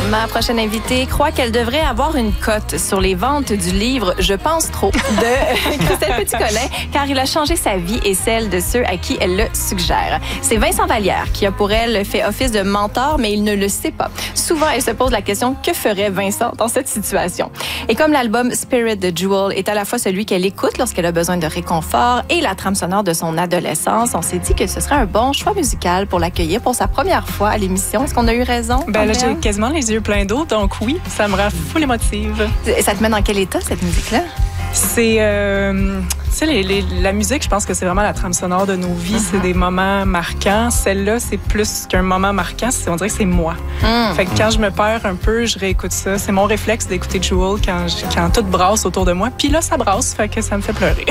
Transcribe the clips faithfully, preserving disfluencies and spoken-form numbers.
Ma prochaine invitée croit qu'elle devrait avoir une cote sur les ventes du livre « Je pense trop » de Christelle Petit-Colin, car il a changé sa vie et celle de ceux à qui elle le suggère. C'est Vincent Vallière qui a pour elle fait office de mentor, mais il ne le sait pas. Souvent, elle se pose la question « Que ferait Vincent dans cette situation? » Et comme l'album « Spirit » de Jewel est à la fois celui qu'elle écoute lorsqu'elle a besoin de réconfort et la trame sonore de son adolescence, on s'est dit que ce serait un bon choix musical pour l'accueillir pour sa première fois à l'émission. Est-ce qu'on a eu raison? Ben là, j'ai quasiment les yeux pleins d'eau, donc oui, ça me rend full émotive. Ça te met dans quel état, cette musique-là? C'est, euh, tu sais, les, les, la musique, je pense que c'est vraiment la trame sonore de nos vies. Uh-huh. C'est des moments marquants. Celle-là, c'est plus qu'un moment marquant. C'est, on dirait que c'est moi. Mm. Fait que quand je me perds un peu, je réécoute ça. C'est mon réflexe d'écouter Jewel quand, je, quand tout brasse autour de moi. Puis là, ça brasse, fait que ça me fait pleurer.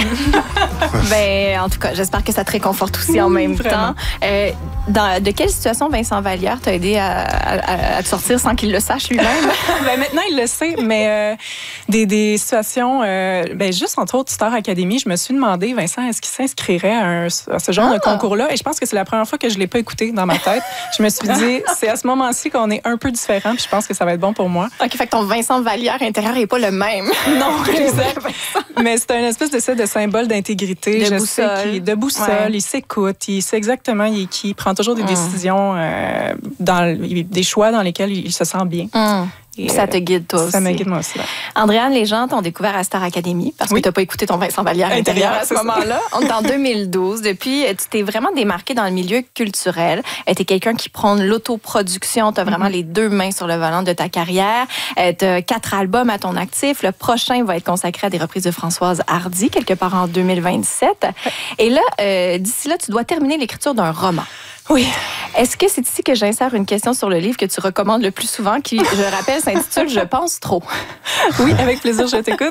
Ben, en tout cas, j'espère que ça te réconforte aussi oui, en même vraiment. temps. Euh, dans, de quelle situation Vincent Vallière t'a aidé à, à, à te sortir sans qu'il le sache lui-même? Ben, maintenant, il le sait, mais euh, des, des situations... Euh, ben, juste entre autres, Star Academy, je me suis demandé, Vincent, est-ce qu'il s'inscrirait à, un, à ce genre ah. de concours-là? Et je pense que c'est la première fois que je ne l'ai pas écouté dans ma tête. Je me suis dit, c'est à ce moment-ci qu'on est un peu différent, puis je pense que ça va être bon pour moi. OK, fait que ton Vincent Vallière intérieur n'est pas le même. Non, exact. Mais c'est un espèce de, de symbole d'intégrité. De je boussole. Sais qu'il, de boussole. Ouais. Il s'écoute, il sait exactement il est qui, il prend toujours des mm. décisions, euh, dans, des choix dans lesquels il se sent bien. Mm. Et ça te guide, toi aussi. Ça me guide, moi aussi. Ouais. Andréane, les gens t'ont découvert à Star Academy parce oui. que tu n'as pas écouté ton Vincent Vallière intérieur à ce moment-là. On est en deux mille douze. Depuis, tu t'es vraiment démarqué dans le milieu culturel. Tu es quelqu'un qui prône l'autoproduction. Tu as vraiment mm-hmm. les deux mains sur le volant de ta carrière. Tu as quatre albums à ton actif. Le prochain va être consacré à des reprises de Françoise Hardy, quelque part en deux mille vingt-sept. Ouais. Et là, euh, d'ici là, tu dois terminer l'écriture d'un roman. Oui. Est-ce que c'est ici que j'insère une question sur le livre que tu recommandes le plus souvent, qui, je rappelle, s'intitule « Je pense trop ». Oui, avec plaisir, je t'écoute.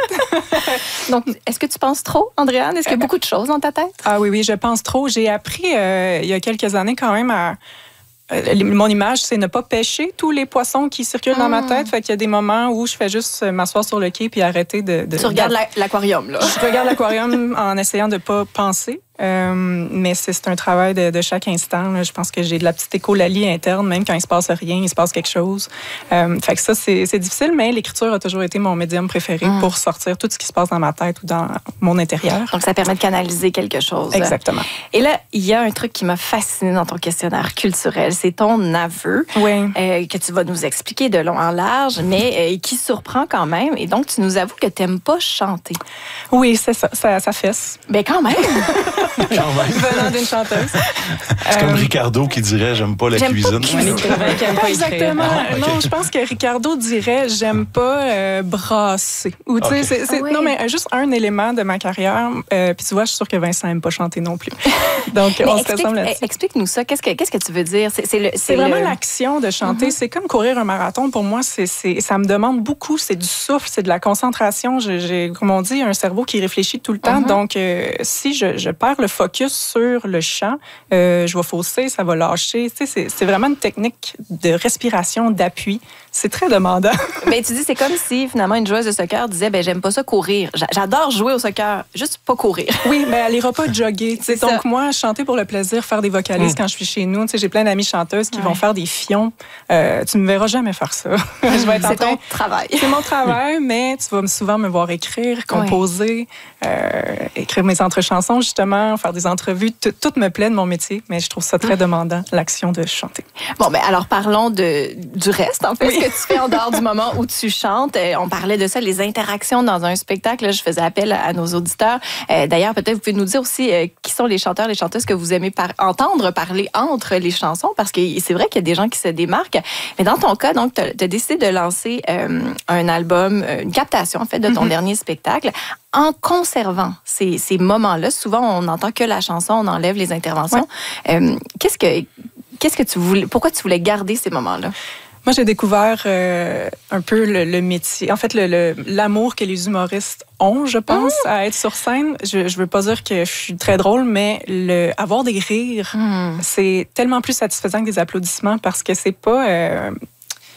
Donc, est-ce que tu penses trop, Andréane? Est-ce qu'il y a beaucoup de choses dans ta tête? Ah oui, oui, je pense trop. J'ai appris euh, il y a quelques années quand même à... Euh, mon image, c'est ne pas pêcher tous les poissons qui circulent mmh. dans ma tête. Fait qu'il y a des moments où je fais juste m'asseoir sur le quai puis arrêter de... de tu regardes de... l'aquarium, là. Je regarde l'aquarium en essayant de ne pas penser. Euh, mais c'est, c'est un travail de, de chaque instant. Là. Je pense que j'ai de la petite écholalie interne, même quand il se passe rien, il se passe quelque chose. Euh, fait que ça, c'est, c'est difficile, mais l'écriture a toujours été mon médium préféré mmh. pour sortir tout ce qui se passe dans ma tête ou dans mon intérieur. Donc, ça permet de canaliser quelque chose. Exactement. Et là, il y a un truc qui m'a fascinée dans ton questionnaire culturel, c'est ton aveu, oui. euh, que tu vas nous expliquer de long en large, mais euh, qui surprend quand même. Et donc, tu nous avoues que tu n'aimes pas chanter. Oui, c'est ça, ça, ça fesse. Ben quand même! Quand même. Venant d'une chanteuse. C'est euh, comme Ricardo qui dirait « J'aime pas la j'aime cuisine ». Pas cuisine. Pas exactement. Ah, okay. Non, je pense que Ricardo dirait « J'aime pas euh, brasser ». Ou tu sais, okay. c'est, c'est, ah, oui. non mais juste un élément de ma carrière. Euh, Puis tu vois, je suis sûre que Vincent aime pas chanter non plus. Donc on se ressemble là-dessus. Explique-nous ça. Qu'est-ce que qu'est-ce que tu veux dire? C'est, c'est, le, c'est, c'est vraiment le... l'action de chanter. Mm-hmm. C'est comme courir un marathon. Pour moi, c'est, c'est ça me demande beaucoup. C'est du souffle, c'est de la concentration. J'ai, j'ai comme on dit, un cerveau qui réfléchit tout le temps. Mm-hmm. Donc euh, si je, je perds le focus sur le chant, euh, je vais fausser, ça va lâcher. Tu sais, c'est, c'est vraiment une technique de respiration, d'appui. C'est très demandant. Ben, tu dis, c'est comme si, finalement, une joueuse de soccer disait, ben, j'aime pas ça courir. J'adore jouer au soccer, juste pas courir. Oui, mais elle ira pas jogger. C'est donc, ça. Moi, chanter pour le plaisir, faire des vocalises mmh. quand je suis chez nous. Tu sais, j'ai plein d'amies chanteuses qui ouais. vont faire des fions. Euh, tu me verras jamais faire ça. Je vais être c'est ton travail. C'est mon travail, mais tu vas souvent me voir écrire, composer, ouais. euh, écrire mes entre-chansons, justement, faire des entrevues. Tout, tout me plaît de mon métier, mais je trouve ça très mmh. demandant, l'action de chanter. Bon, ben, alors, parlons de, du reste, en fait. Oui. Que tu fais en dehors du moment où tu chantes. On parlait de ça, les interactions dans un spectacle. Là, je faisais appel à nos auditeurs. Euh, d'ailleurs, peut-être vous pouvez nous dire aussi euh, qui sont les chanteurs, les chanteuses que vous aimez par- entendre parler entre les chansons, parce que c'est vrai qu'il y a des gens qui se démarquent. Mais dans ton cas, donc, tu as décidé de lancer euh, un album, une captation en fait de ton mm-hmm. dernier spectacle, en conservant ces, ces moments-là. Souvent, on n'entend que la chanson, on enlève les interventions. Ouais. Euh, qu'est-ce que, qu'est-ce que tu voulais, pourquoi tu voulais garder ces moments-là? Moi, j'ai découvert euh, un peu le, le métier, en fait, le, le, l'amour que les humoristes ont, je pense, mmh. à être sur scène. Je, je veux pas dire que je suis très drôle, mais le, avoir des rires, mmh. c'est tellement plus satisfaisant que des applaudissements parce que c'est pas... Euh,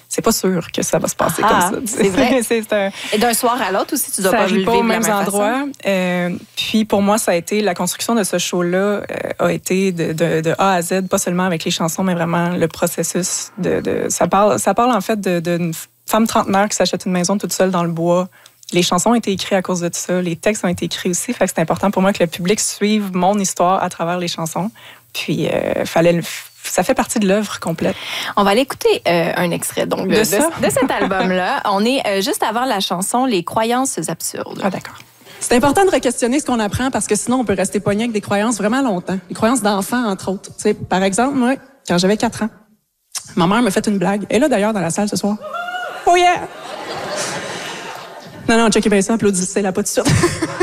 c'est pas sûr que ça va se passer Ah, comme ça. c'est vrai. c'est un, Et d'un soir à l'autre aussi, tu dois ça pas arrive le pas vivre aux de la mêmes même endroits. façon. Euh, puis pour moi, ça a été la construction de ce show-là euh, a été de, de, de A à Z, pas seulement avec les chansons, mais vraiment le processus. De, de ça parle, ça parle en fait de, d'une femme trentenaire qui s'achète une maison toute seule dans le bois. Les chansons ont été écrites à cause de tout ça. Les textes ont été écrits aussi. Fait que c'est important pour moi que le public suive mon histoire à travers les chansons. Puis, euh, fallait le, ça fait partie de l'œuvre complète. On va aller écouter euh, un extrait donc, de, De de, ça? de cet album-là. On est euh, juste avant la chanson « Les croyances absurdes ». Ah, d'accord. C'est important de re-questionner ce qu'on apprend parce que sinon, on peut rester pogné avec des croyances vraiment longtemps. Des croyances d'enfants, entre autres. Tu sais, par exemple, moi, quand j'avais quatre ans, ma mère m'a fait une blague. Elle est là, d'ailleurs, dans la salle ce soir. Oh yeah! Non, non, checkez bien ça, applaudissez-la pas tout de suite.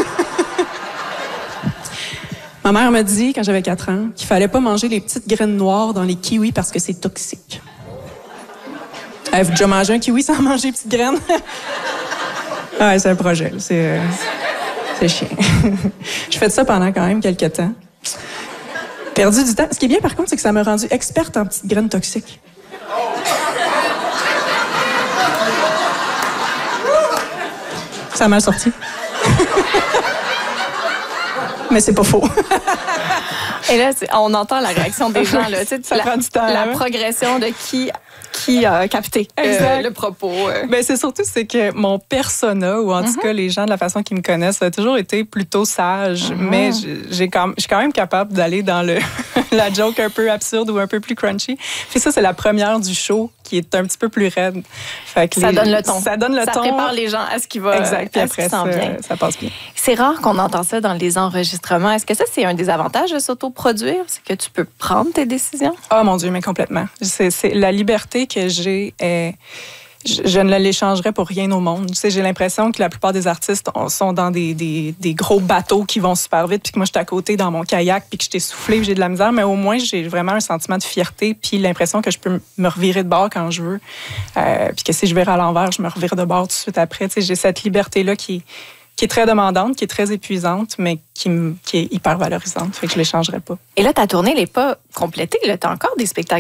Ma mère m'a dit, quand j'avais quatre ans, qu'il fallait pas manger les petites graines noires dans les kiwis parce que c'est toxique. Avez-vous déjà mangé un kiwi sans manger les petites graines? Ouais, c'est un projet. C'est, euh, c'est chiant. Je fais ça pendant quand même quelques temps. Perdu du temps. Ce qui est bien, par contre, c'est que ça m'a rendue experte en petites graines toxiques. Ça a mal sorti. Mais c'est pas faux. Et là, c'est- on entend la réaction des gens. Là. Tu sais, Ça la, prend du temps, la hein? progression de qui, qui a capté euh, Exact. le propos. euh. Ben, c'est surtout c'est que mon persona, ou en tout cas les gens de la façon qu'ils me connaissent, ça a toujours été plutôt sage. Mais j'ai- j'ai quand, je suis quand même capable d'aller dans le la joke un peu absurde ou un peu plus crunchy. Puis ça, c'est la première du show qui est un petit peu plus raide. Fait que Ça les- donne le ton. Ça donne le ça ton. prépare les gens à ce qui va Exact. Puis à ce qui après, s'en ça, vient. ça passe bien. C'est rare qu'on entend ça dans les enregistrements. Est-ce que ça, c'est un des avantages de s'autoproduire? C'est que tu peux prendre tes décisions? Oh mon Dieu, mais complètement. C'est, c'est la liberté que j'ai est... Je, je ne l'échangerais pour rien au monde. Tu sais, j'ai l'impression que la plupart des artistes on- sont dans des, des, des gros bateaux qui vont super vite, puis que moi, je suis à côté dans mon kayak, puis que je t'ai soufflé, puis j'ai de la misère, mais au moins, j'ai vraiment un sentiment de fierté, puis l'impression que je peux me revirer de bord quand je veux, euh, puis que si je vire à l'envers, je me revire de bord tout de suite après. Tu sais, j'ai cette liberté-là qui, qui est très demandante, qui est très épuisante, mais qui, me- qui est hyper valorisante. Fait que je ne l'échangerais pas. Et là, ta tournée n'est pas complétée. Tu as encore des spectacles